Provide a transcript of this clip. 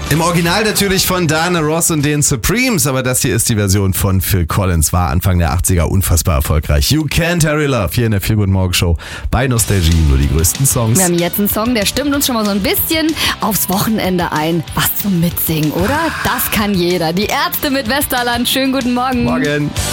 Im Original natürlich von Diana Ross und den Supremes, aber das hier ist die Version von Phil Collins, war Anfang der 80er unfassbar erfolgreich. You Can't Hurry Love, hier in der Feel Good Morgen Show bei Nostalgie, nur die größten Songs. Wir haben jetzt einen Song, der stimmt uns schon mal so ein bisschen aufs Wochenende ein. Was zum Mitsingen, oder? Das kann jeder. Die Ärzte mit Westerland, schönen guten Morgen. Morgen.